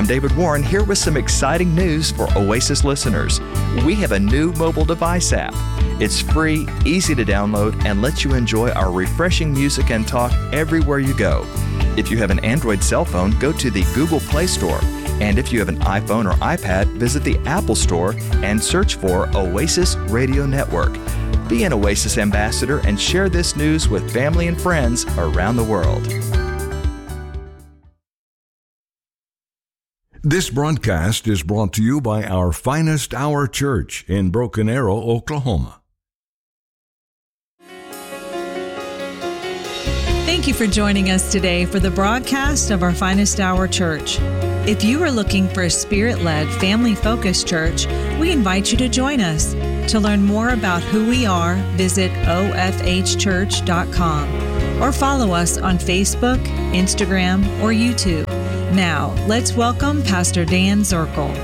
I'm David Warren here with some exciting news for Oasis listeners. We have a new mobile device app. It's free, easy to download, and lets you enjoy our refreshing music and talk everywhere you go. If you have an Android cell phone, go to the Google Play Store. And if you have an iPhone or iPad, visit the Apple Store and search for Oasis Radio Network. Be an Oasis ambassador and share this news with family and friends around the world. This broadcast is brought to you by our Finest Hour Church in Broken Arrow, Oklahoma. Thank you for joining us today for the broadcast of our Finest Hour Church. If you are looking for a Spirit-led, family-focused church, we invite you to join us. To learn more about who we are, visit ofhchurch.com or follow us on Facebook, Instagram, or YouTube. Now, let's welcome Pastor Dan Zirkle.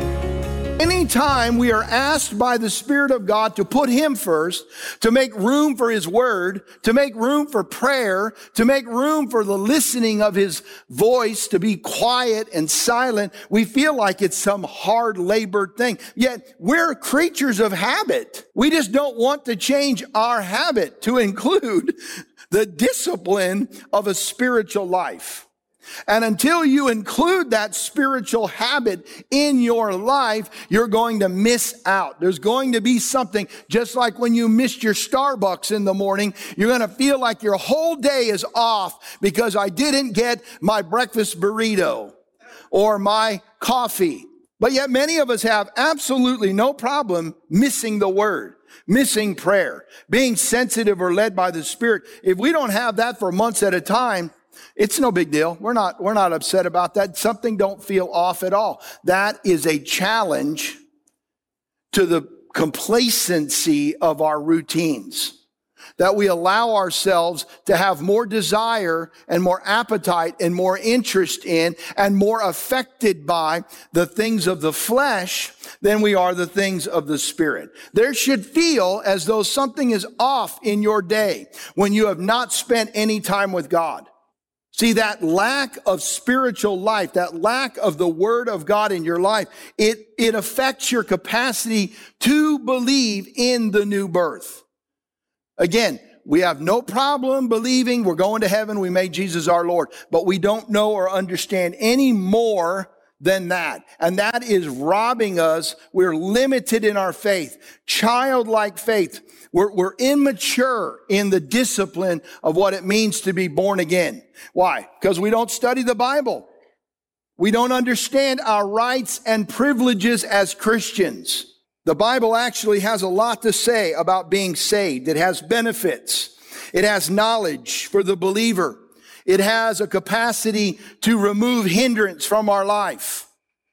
Anytime we are asked by the Spirit of God to put Him first, to make room for His Word, to make room for prayer, to make room for the listening of His voice, to be quiet and silent, we feel like it's some hard labored thing. Yet we're creatures of habit. We just don't want to change our habit to include the discipline of a spiritual life. And until you include that spiritual habit in your life, you're going to miss out. There's going to be something, just like when you missed your Starbucks in the morning, you're going to feel like your whole day is off because I didn't get my breakfast burrito or my coffee. But yet many of us have absolutely no problem missing the Word, missing prayer, being sensitive or led by the Spirit. If we don't have that for months at a time, it's no big deal. We're not upset about that. Something don't feel off at all. That is a challenge to the complacency of our routines, that we allow ourselves to have more desire and more appetite and more interest in and more affected by the things of the flesh than we are the things of the Spirit. There should feel as though something is off in your day when you have not spent any time with God. See, that lack of spiritual life, that lack of the Word of God in your life, it affects your capacity to believe in the new birth. Again, we have no problem believing we're going to heaven, we made Jesus our Lord, but we don't know or understand any more than that. And that is robbing us. We're limited in our faith, childlike faith. We're immature in the discipline of what it means to be born again. Why? Because we don't study the Bible. We don't understand our rights and privileges as Christians. The Bible actually has a lot to say about being saved. It has benefits. It has knowledge for the believer. It has a capacity to remove hindrance from our life,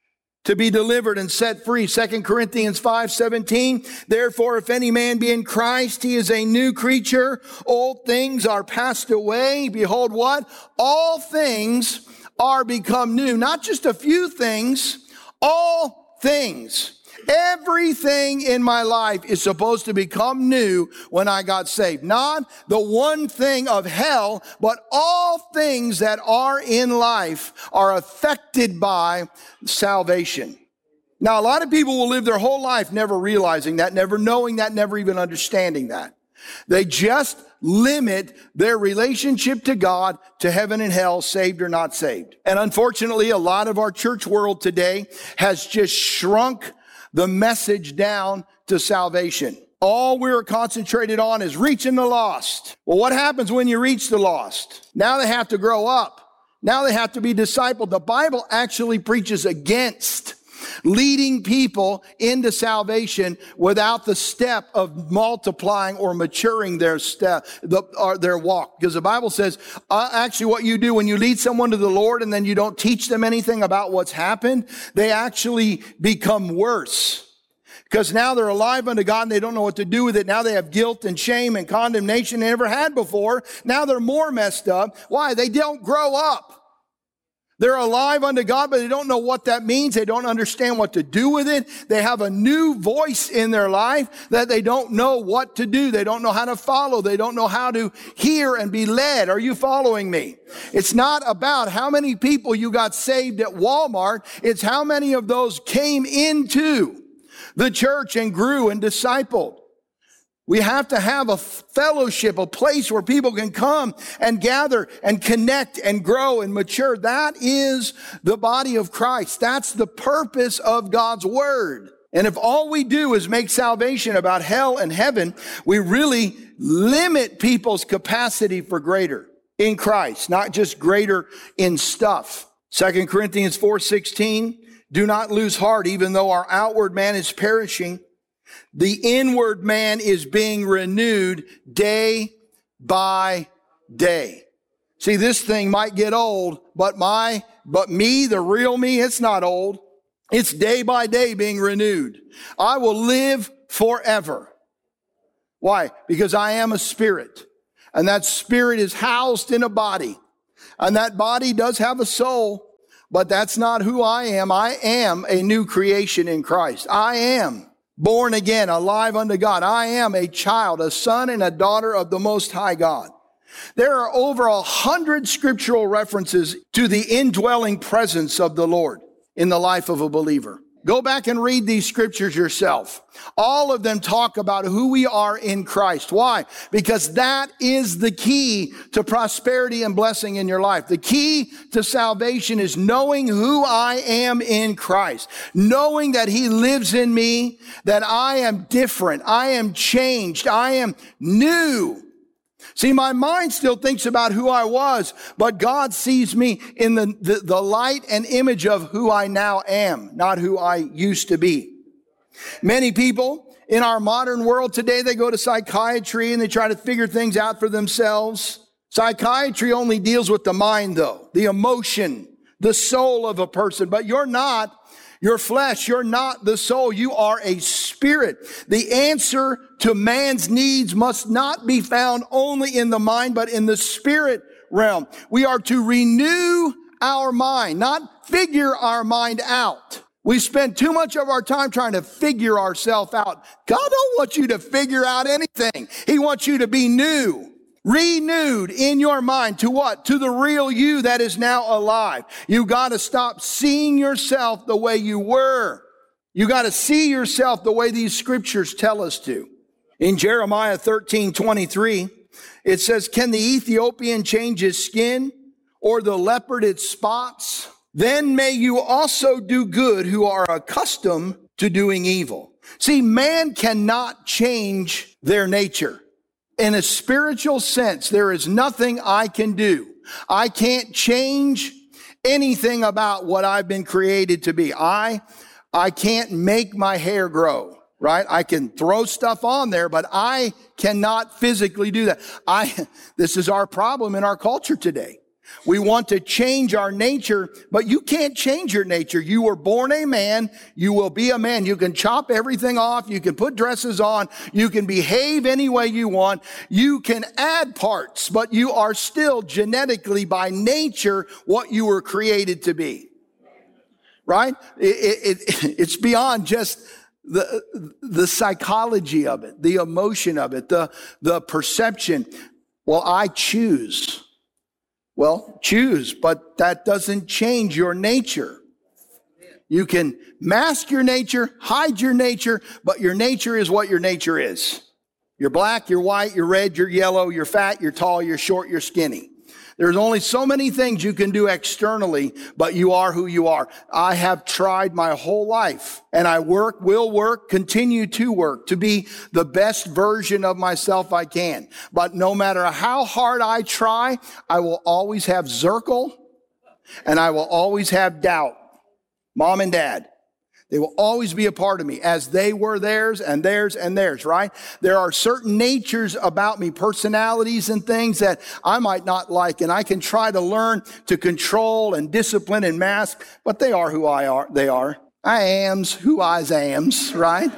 to be delivered and set free. 2 Corinthians 5:17, therefore, if any man be in Christ, he is a new creature. Old things are passed away. Behold, what? All things are become new. Not just a few things, all things. Everything in my life is supposed to become new when I got saved. Not the one thing of hell, but all things that are in life are affected by salvation. Now, a lot of people will live their whole life never realizing that, never knowing that, never even understanding that. They just limit their relationship to God to heaven and hell, saved or not saved. And unfortunately, a lot of our church world today has just shrunk the message down to salvation. All we're concentrated on is reaching the lost. Well, what happens when you reach the lost? Now they have to grow up. Now they have to be discipled. The Bible actually preaches against leading people into salvation without the step of multiplying or maturing their their walk. Because the Bible says, actually what you do when you lead someone to the Lord and then you don't teach them anything about what's happened, they actually become worse. Because now they're alive unto God and they don't know what to do with it. Now they have guilt and shame and condemnation they never had before. Now they're more messed up. Why? They don't grow up. They're alive unto God, but they don't know what that means. They don't understand what to do with it. They have a new voice in their life that they don't know what to do. They don't know how to follow. They don't know how to hear and be led. Are you following me? It's not about how many people you got saved at Walmart. It's how many of those came into the church and grew and discipled. We have to have a fellowship, a place where people can come and gather and connect and grow and mature. That is the body of Christ. That's the purpose of God's word. And if all we do is make salvation about hell and heaven, we really limit people's capacity for greater in Christ, not just greater in stuff. 2 Corinthians 4:16, do not lose heart, even though our outward man is perishing. The inward man is being renewed day by day. See, this thing might get old, but me, the real me, it's not old. It's day by day being renewed. I will live forever. Why? Because I am a spirit, and that spirit is housed in a body, and that body does have a soul, but that's not who I am. I am a new creation in Christ. I am born again, alive unto God. I am a child, a son and a daughter of the Most High God. There are over 100 scriptural references to the indwelling presence of the Lord in the life of a believer. Go back and read these scriptures yourself. All of them talk about who we are in Christ. Why? Because that is the key to prosperity and blessing in your life. The key to salvation is knowing who I am in Christ. Knowing that He lives in me, that I am different, I am changed, I am new. See, my mind still thinks about who I was, but God sees me in the light and image of who I now am, not who I used to be. Many people in our modern world today, they go to psychiatry and they try to figure things out for themselves. Psychiatry only deals with the mind, though, the emotion, the soul of a person, but you're not your flesh. You're not the soul. You are a spirit. The answer to man's needs must not be found only in the mind, but in the spirit realm. We are to renew our mind, not figure our mind out. We spend too much of our time trying to figure ourselves out. God don't want you to figure out anything. He wants you to be new. Renewed in your mind to what? To the real you that is now alive. You got to stop seeing yourself the way you were. You got to see yourself the way these scriptures tell us to. In Jeremiah 13:23, it says, can the Ethiopian change his skin or the leopard its spots? Then may you also do good who are accustomed to doing evil. See, man cannot change their nature. In a spiritual sense, there is nothing I can do. I can't change anything about what I've been created to be. I can't make my hair grow, right? I can throw stuff on there, but I cannot physically do that. This is our problem in our culture today. We want to change our nature, but you can't change your nature. You were born a man. You will be a man. You can chop everything off. You can put dresses on. You can behave any way you want. You can add parts, but you are still genetically by nature what you were created to be. Right? It's beyond just the psychology of it, the emotion of it, the perception. Well, I choose. Well, choose, but that doesn't change your nature. You can mask your nature, hide your nature, but your nature is what your nature is. You're black, you're white, you're red, you're yellow, you're fat, you're tall, you're short, you're skinny. There's only so many things you can do externally, but you are who you are. I have tried my whole life, and I will work, continue to work to be the best version of myself I can. But no matter how hard I try, I will always have Zirkel, and I will always have doubt. Mom and Dad, they will always be a part of me as they were theirs and theirs and theirs, right? There are certain natures about me, personalities and things that I might not like, and I can try to learn to control and discipline and mask, but they are who I are. They are. I am's who I am's, right?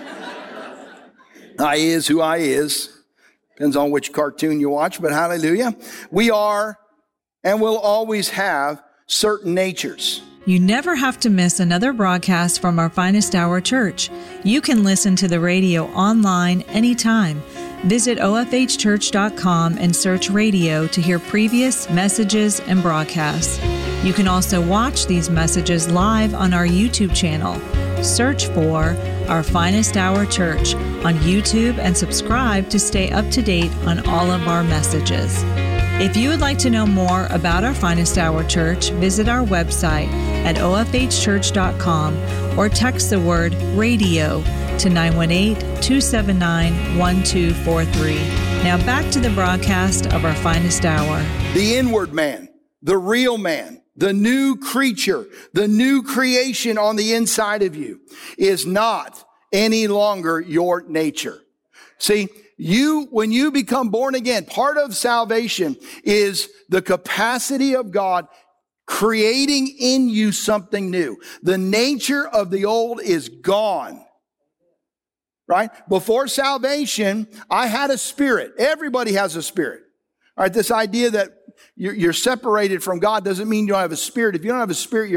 I is who I is. Depends on which cartoon you watch, but hallelujah. We are and will always have certain natures. You never have to miss another broadcast from our Finest Hour Church. You can listen to the radio online anytime. Visit ofhchurch.com and search radio to hear previous messages and broadcasts. You can also watch these messages live on our YouTube channel. Search for Our Finest Hour Church on YouTube and subscribe to stay up to date on all of our messages. If you would like to know more about our Finest Hour Church, visit our website at ofhchurch.com or text the word radio to 918-279-1243. Now back to the broadcast of our Finest Hour. The inward man, the real man, the new creature, the new creation on the inside of you is not any longer your nature. See, when you become born again, part of salvation is the capacity of God creating in you something new. The nature of the old is gone. Right? Before salvation, I had a spirit. Everybody has a spirit. All right, this idea that you're separated from God doesn't mean you don't have a spirit. If you don't have a spirit, you're